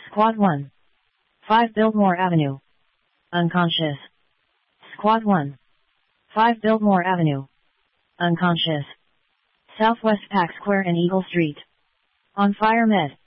Squad 1. 5 Biltmore Avenue. Unconscious. Squad 1. 5 Biltmore Avenue. Unconscious. Southwest Pack Square and Eagle Street. On fire med.